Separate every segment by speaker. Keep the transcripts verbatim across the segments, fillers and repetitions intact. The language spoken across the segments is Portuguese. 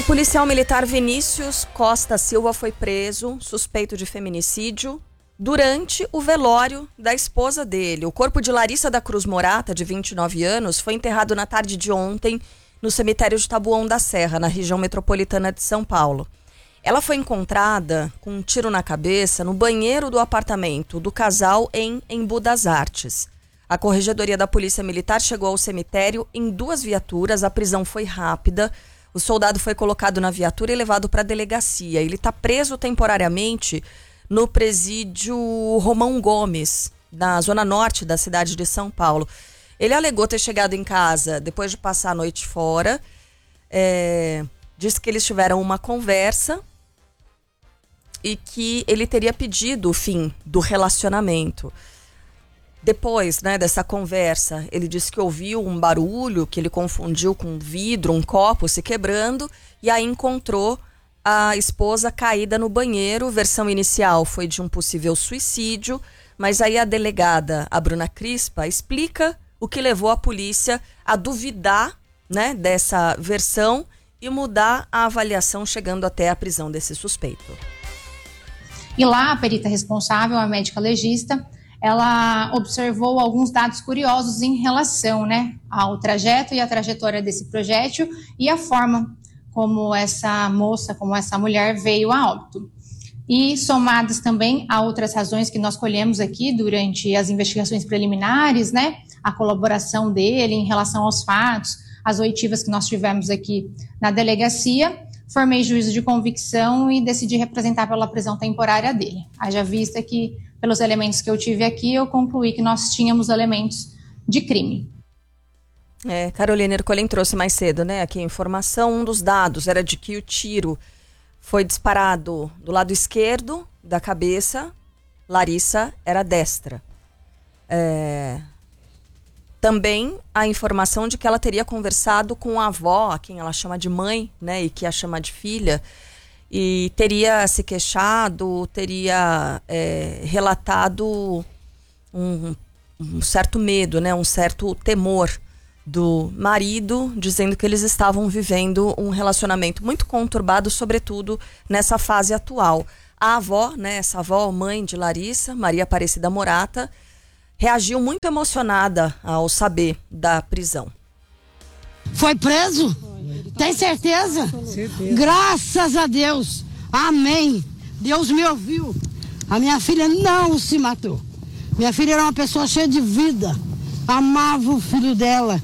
Speaker 1: O policial militar Vinícius Costa Silva foi preso, suspeito de feminicídio, durante o velório da esposa dele. O corpo de Larissa da Cruz Morata, de vinte e nove anos, foi enterrado na tarde de ontem no cemitério de Taboão da Serra, na região metropolitana de São Paulo. Ela foi encontrada com um tiro na cabeça no banheiro do apartamento do casal em Embu das Artes. A Corregedoria da Polícia Militar chegou ao cemitério em duas viaturas, a prisão foi rápida. O soldado foi colocado na viatura e levado para a delegacia. Ele está preso temporariamente no presídio Romão Gomes, na zona norte da cidade de São Paulo. Ele alegou ter chegado em casa depois de passar a noite fora. É, disse que eles tiveram uma conversa e que ele teria pedido o fim do relacionamento. Depois, né, dessa conversa, ele disse que ouviu um barulho que ele confundiu com um vidro, um copo se quebrando, e aí encontrou a esposa caída no banheiro. Versão inicial foi de um possível suicídio, mas aí a delegada, a Bruna Crispa, explica o que levou a polícia a duvidar, né, dessa versão e mudar a avaliação, chegando até a prisão desse suspeito.
Speaker 2: E lá, a perita responsável, a médica legista, ela observou alguns dados curiosos em relação, né, ao trajeto e a trajetória desse projétil e a forma como essa moça, como essa mulher veio a óbito. E somadas também a outras razões que nós colhemos aqui durante as investigações preliminares, né, a colaboração dele em relação aos fatos, as oitivas que nós tivemos aqui na delegacia, formei juízo de convicção e decidi representar pela prisão temporária dele. Haja vista que, pelos elementos que eu tive aqui, eu concluí que nós tínhamos elementos de crime.
Speaker 1: É, Carolina Ercolim trouxe mais cedo, né, aqui a informação. Um dos dados era de que o tiro foi disparado do lado esquerdo da cabeça. Larissa era destra. É... Também a informação de que ela teria conversado com a avó, a quem ela chama de mãe, né, e que a chama de filha, e teria se queixado, teria é, relatado um, um certo medo, né, um certo temor do marido, dizendo que eles estavam vivendo um relacionamento muito conturbado, sobretudo nessa fase atual. A avó, né, essa avó, mãe de Larissa, Maria Aparecida Morata, reagiu muito emocionada ao saber da prisão.
Speaker 3: Foi preso? Tem certeza? certeza? Graças a Deus. Amém. Deus me ouviu. A minha filha não se matou. Minha filha era uma pessoa cheia de vida. Amava o filho dela.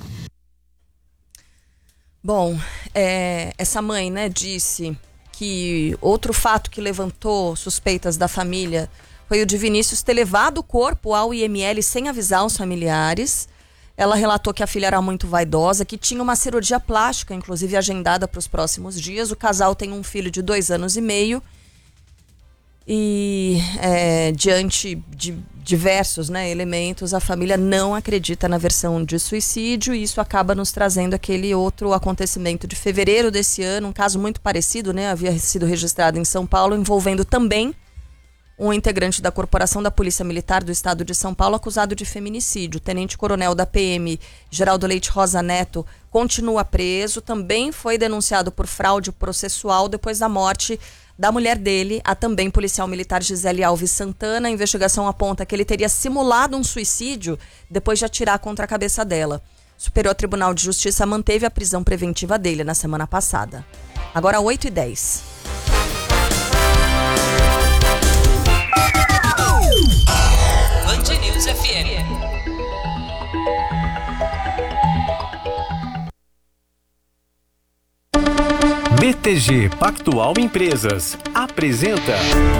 Speaker 1: Bom, é, essa mãe, né, disse que outro fato que levantou suspeitas da família foi o de Vinícius ter levado o corpo ao I M L sem avisar os familiares. Ela relatou que a filha era muito vaidosa, que tinha uma cirurgia plástica, inclusive agendada para os próximos dias. O casal tem um filho de dois anos e meio. E é, diante de diversos, né, elementos, a família não acredita na versão de suicídio. E isso acaba nos trazendo aquele outro acontecimento de fevereiro desse ano, um caso muito parecido, né, havia sido registrado em São Paulo, envolvendo também um integrante da Corporação da Polícia Militar do Estado de São Paulo acusado de feminicídio. O tenente-coronel da P M, Geraldo Leite Rosa Neto, continua preso. Também foi denunciado por fraude processual depois da morte da mulher dele, a também policial militar Gisele Alves Santana. A investigação aponta que ele teria simulado um suicídio depois de atirar contra a cabeça dela. O Superior Tribunal de Justiça manteve a prisão preventiva dele na semana passada. Agora oito e dez.
Speaker 4: Band News F M.
Speaker 5: B T G Pactual Empresas apresenta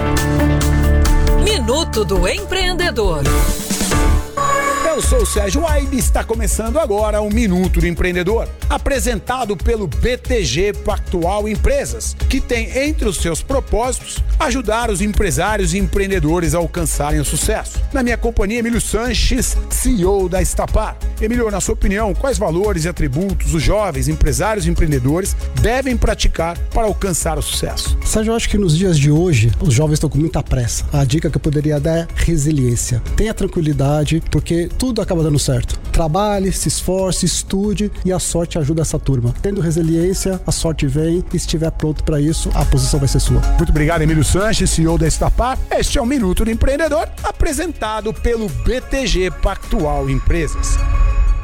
Speaker 4: Minuto do Empreendedor.
Speaker 6: Eu sou o Sérgio Aibe e está começando agora o Minuto do Empreendedor, apresentado pelo B T G Pactual Empresas, que tem entre os seus propósitos ajudar os empresários e empreendedores a alcançarem o sucesso. Na minha companhia, Emílio Sanches, C E O da Estapar. Emílio, na sua opinião, quais valores e atributos os jovens empresários e empreendedores devem praticar para alcançar o sucesso?
Speaker 7: Sérgio, eu acho que nos dias de hoje, os jovens estão com muita pressa. A dica que eu poderia dar é resiliência. Tenha tranquilidade, porque tudo acaba dando certo. Trabalhe, se esforce, estude e a sorte ajuda essa turma. Tendo resiliência, a sorte vem e se estiver pronto para isso, a posição vai ser sua.
Speaker 6: Muito obrigado, Emílio Sanches, C E O da Estapar. Este é o Minuto do Empreendedor, apresentado pelo B T G Pactual Empresas.